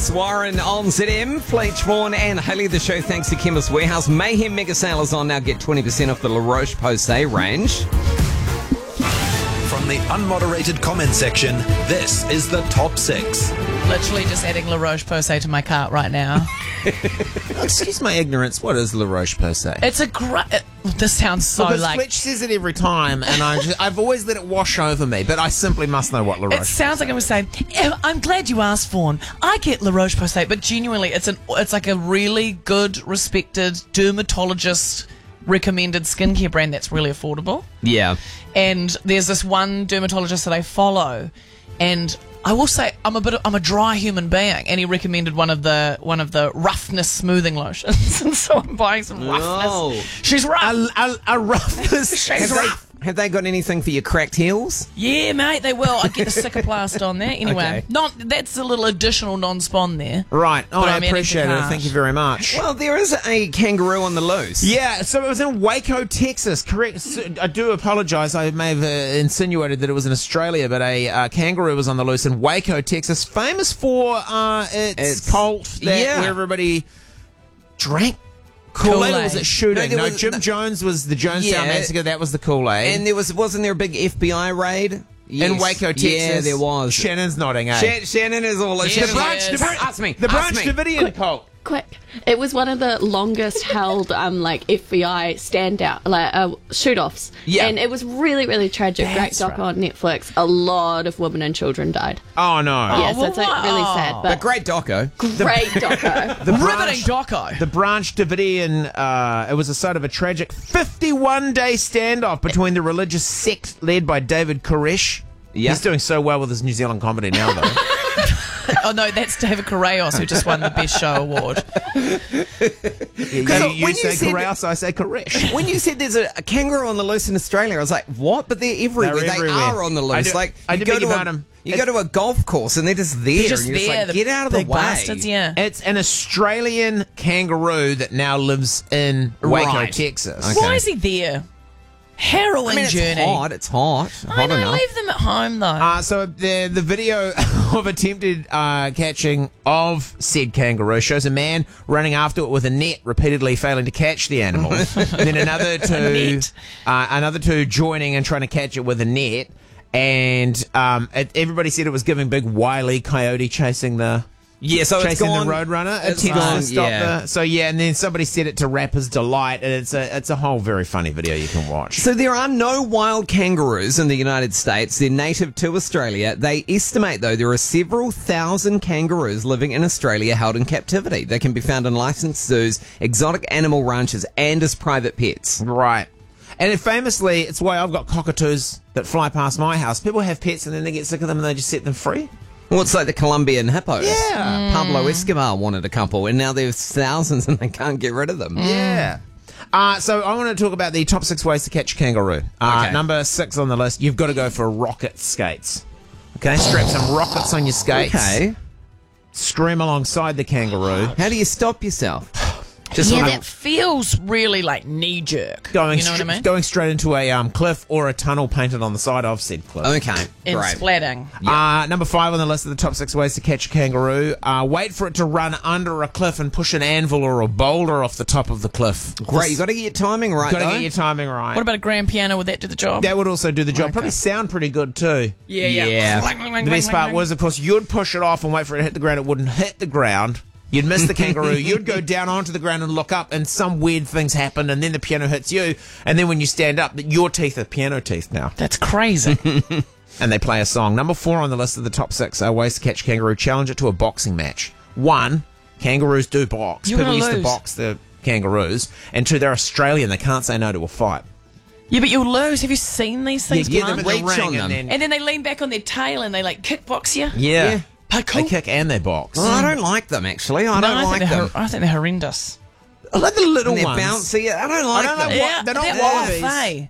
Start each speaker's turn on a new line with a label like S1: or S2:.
S1: It's Warren on ZM, Fleetch Vaughan and Haley. The show thanks to Chemist Warehouse. Mayhem Mega Sale is on now. Get 20% off the La Roche-Posay range.
S2: From the unmoderated comment section, this is the Top 6.
S3: Literally just adding La Roche-Posay to my cart right now.
S4: Excuse my ignorance, what is La Roche-Posay?
S3: It's a great... This sounds so
S4: Because
S3: like...
S4: Fletch says it every time, and I've always let it wash over me, but I simply must know what La
S3: It
S4: Roche-Posay
S3: sounds like I'm saying, I'm glad you asked, Vaughan. I get La Roche-Posay, but genuinely, it's like a really good, respected dermatologist recommended skincare brand that's really affordable.
S1: Yeah.
S3: And there's this one dermatologist that I follow, and I will say I'm a dry human being, and he recommended one of the roughness smoothing lotions, and so I'm buying some roughness.
S1: Oh.
S3: She's rough.
S4: A roughness.
S3: She's rough.
S1: Have they got anything for your cracked heels?
S3: Yeah, mate, they will. I get the Cicaplast on there. Anyway,
S1: Okay.
S3: that's a little additional non-spawn there.
S4: Right. Oh,
S3: But
S4: I
S3: I'm adding
S4: appreciate
S3: to
S4: it.
S3: cart.
S4: Thank you very much.
S1: Well, there is a kangaroo on the loose.
S4: Yeah, so it was in Waco, Texas. Correct. So, I do apologise. I may have insinuated that it was in Australia, but a kangaroo was on the loose in Waco, Texas, famous for its cult where everybody drank Kool-Aid, or was it shooting? No, Jim Jones was the Jonestown Massacre. That was the Kool-Aid.
S1: And wasn't there a big FBI raid?
S4: In Waco, Texas.
S1: Yeah, there was.
S4: Shannon's nodding, eh?
S1: Shannon is all...
S3: Yeah,
S1: Shannon's
S3: the Branch
S1: Ask me.
S4: The Branch
S1: Ask me.
S4: Davidian cult.
S5: Quick. It was one of the longest held FBI standout shoot-offs.
S1: Yeah.
S5: And it was really, really tragic.
S3: That's
S5: Great doc on Netflix. A lot of women and children died.
S4: Oh, no.
S5: Yeah, so it's like really sad.
S1: But
S5: But
S1: great doco.
S5: great doco.
S3: Riveting doco.
S4: The Branch Davidian, it was the site of a tragic 51-day standoff between the religious sect led by David Koresh.
S1: Yeah.
S4: He's doing so well with his New Zealand comedy now, though.
S3: Oh no, that's David Correos who just won the Best Show award.
S4: You say Koresh, I say Koresh.
S1: When you said there's a kangaroo on the loose in Australia, I was like, what? But they're everywhere.
S4: They're
S1: They
S4: everywhere.
S1: are on the loose.
S4: I do beg your pardon.
S1: You go to a golf course and they're just there.
S3: They're just
S1: and you're
S3: there.
S1: like, get out of the
S3: big
S1: way.
S3: bastards, yeah.
S4: It's an Australian kangaroo that now lives in Waco,
S1: Right.
S4: Texas.
S1: Okay.
S3: Why is he there? Harrowing
S1: I mean, it's
S3: journey.
S1: hot. It's hot.
S3: I
S1: Hot
S3: know,
S1: enough.
S3: leave them at home though.
S4: So the video of attempted catching of said kangaroo shows a man running after it with a net, repeatedly failing to catch the animal. And then another two joining and trying to catch it with a net. And everybody said it was giving big Wile E. Coyote chasing the
S1: So it's
S4: chasing
S1: gone.
S4: the roadrunner.
S1: It's
S4: Attempts
S1: gone,
S4: to stop
S1: yeah.
S4: and then somebody said it to Rapper's Delight, and it's a whole very funny video you can watch.
S1: So there are no wild kangaroos in the United States. They're native to Australia. They estimate, though, there are several thousand kangaroos living in Australia held in captivity. They can be found in licensed zoos, exotic animal ranches, and as private pets.
S4: Right. And famously, it's why I've got cockatoos that fly past my house. People have pets and then they get sick of them and they just set them free.
S1: Well, it's like the Colombian hippos.
S4: Yeah.
S1: Pablo Escobar wanted a couple, and now there's thousands and they can't get rid of them.
S4: Yeah. So I want to talk about the top 6 ways to catch a kangaroo.
S1: Okay.
S4: Number 6 on the list, you've got to go for rocket skates. Okay, strap some rockets on your skates.
S1: Okay.
S4: Scream alongside the kangaroo.
S1: How do you stop yourself? Just
S3: yeah,
S1: sort of-
S3: that feels really like knee jerk.
S4: Going,
S3: you know what I mean?
S4: going straight into a cliff or a tunnel painted on the side of said cliff.
S1: Okay,
S3: And
S1: great.
S3: splatting.
S4: Number 5 on the list of the top 6 ways to catch a kangaroo. Wait for it to run under a cliff and push an anvil or a boulder off the top of the cliff.
S1: Great, you got to get your timing right,
S4: Got to
S1: though.
S4: get your timing right.
S3: What about a grand piano? Would that do the job?
S4: That would also do the job. Probably sound pretty good too.
S1: Yeah.
S4: The best part was, of course, you'd push it off and wait for it to hit the ground. It wouldn't hit the ground. You'd miss the kangaroo. You'd go down onto the ground and look up, and some weird things happen, and then the piano hits you, and then when you stand up, your teeth are piano teeth now.
S3: That's crazy.
S4: And they play a song. Number 4 on the list of the top 6 ways to catch kangaroo. Challenge it to a boxing match. 1, kangaroos do box.
S3: You're
S4: People
S3: gonna
S4: used to
S3: lose.
S4: box the kangaroos. And 2, they're Australian. They can't say no to a fight.
S3: Yeah, but you'll lose. Have you seen these things?
S4: Yeah,
S3: Plant?
S4: they're in the
S1: reach
S4: ring
S1: on them.
S3: And then they lean back on their tail and they like kickbox you.
S4: Yeah.
S3: Parkour.
S4: They kick and they box.
S1: Well, I don't like them, actually. I don't like them.
S3: I think they're horrendous.
S4: I like the little
S1: And they're
S4: ones.
S1: bouncy. I don't like
S4: I don't know
S1: them.
S4: what- they're not
S3: they're
S4: wallabies.
S3: off, eh?